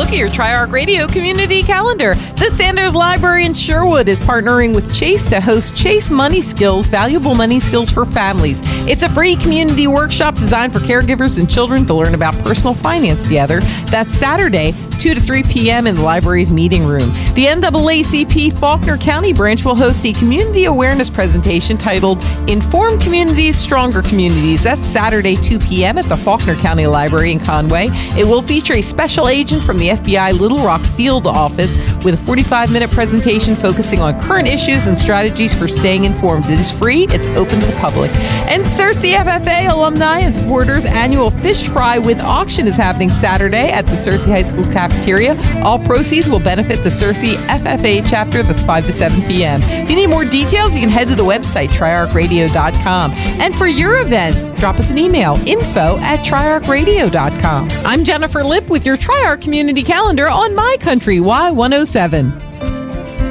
look at your Tri-Arc Radio community calendar. The Sanders Library in Sherwood is partnering with Chase to host Chase Money Skills, valuable money skills for families. It's a free community workshop designed for caregivers and children to learn about personal finance together. That's Saturday, 2 to 3 p.m. in the library's meeting room. The NAACP Faulkner County branch will host a community awareness presentation titled Informed Communities, Stronger Communities. That's Saturday, 2 p.m. at the Faulkner County Library in Conway. It will feature a special agent from the FBI Little Rock Field Office with a 45-minute presentation focusing on current issues and strategies for staying informed. It is free. It's open to the public. And Searcy FFA alumni and supporters annual fish fry with auction is happening Saturday at the Searcy High School cafeteria. All proceeds will benefit the Searcy FFA chapter. That's 5 to 7 p.m. If you need more details, you can head to the website, triarcradio.com. And for your event, drop us an email, info@triarcradio.com. I'm Jennifer Lipp with your Tri-Arc Community Calendar on My Country Y107.